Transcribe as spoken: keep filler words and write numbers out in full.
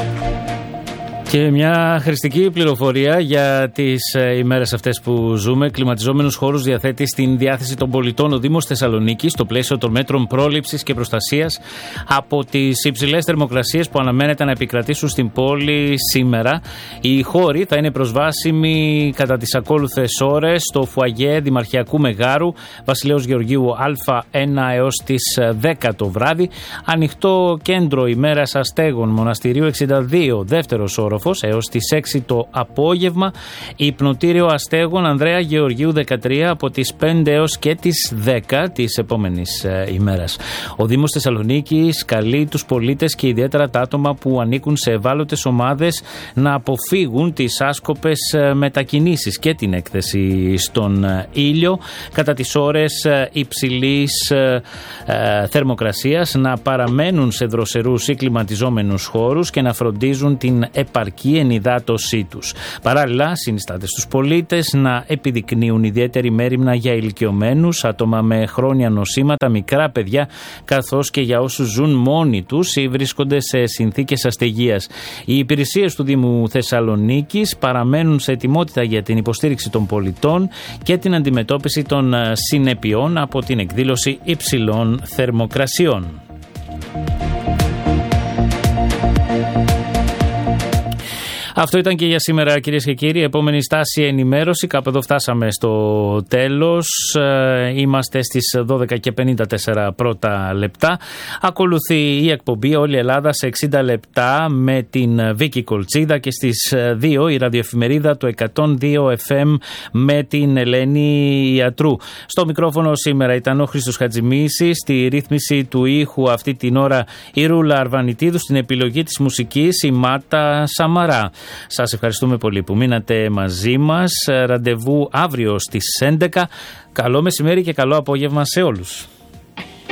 Και μια χρηστική πληροφορία για τις ημέρες αυτές που ζούμε. Κλιματιζόμενους χώρους διαθέτει στην διάθεση των πολιτών ο Δήμος Θεσσαλονίκης στο πλαίσιο των μέτρων πρόληψης και προστασίας από τις υψηλές θερμοκρασίες που αναμένεται να επικρατήσουν στην πόλη σήμερα. Οι χώροι θα είναι προσβάσιμοι κατά τις ακόλουθες ώρες στο φουαγέ Δημαρχιακού Μεγάρου Βασιλέως Γεωργίου Α1 έως τις δέκα το βράδυ. Ανοιχτό κέντρο ημέρας αστέγων Μοναστηρίου εξήντα δύο, δεύτερος όροφος, έως τις έξι το απόγευμα. Υπνοτήριο αστέγων Ανδρέα Γεωργίου δεκατρία από τις πέντε έως και τις δέκα της επόμενης ε, ημέρας. Ο Δήμος Θεσσαλονίκης καλεί τους πολίτες και ιδιαίτερα τα άτομα που ανήκουν σε ευάλωτες ομάδες να αποφύγουν τις άσκοπες ε, μετακινήσεις και την έκθεση στον ε, ήλιο κατά τις ώρες ε, υψηλής ε, ε, θερμοκρασίας, να παραμένουν σε δροσερούς ή κλιματιζόμενους χώρους και να φροντίζουν την επαρκή ενυδάτωσή τους. Παράλληλα, συνιστάται στους πολίτες να επιδεικνύουν ιδιαίτερη μέριμνα για ηλικιωμένους, άτομα με χρόνια νοσήματα, μικρά παιδιά, καθώς και για όσους ζουν μόνοι τους ή βρίσκονται σε συνθήκες αστεγίας. Οι υπηρεσίες του Δήμου Θεσσαλονίκης παραμένουν σε ετοιμότητα για την υποστήριξη των πολιτών και την αντιμετώπιση των συνεπειών από την εκδήλωση υψηλών θερμοκρασιών. Αυτό ήταν και για σήμερα, κυρίες και κύριοι. Επόμενη στάση ενημέρωση. Κάπου εδώ φτάσαμε στο τέλος. Είμαστε στις δώδεκα και πενήντα τέσσερα πρώτα λεπτά. Ακολουθεί η εκπομπή Όλη η Ελλάδα σε εξήντα λεπτά με την Βίκη Κολτσίδα και στις δύο η ραδιοεφημερίδα του εκατόν δύο εφ εμ με την Ελένη Ιατρού. Στο μικρόφωνο σήμερα ήταν ο Χρήστος Χατζημίσης, στη ρύθμιση του ήχου αυτή την ώρα η Ρούλα Αρβανιτίδου, στην επιλογή της μουσικής η Μάτα Σαμαρά. Σας ευχαριστούμε πολύ που μείνατε μαζί μας. Ραντεβού αύριο στις έντεκα. Καλό μεσημέρι και καλό απόγευμα σε όλους.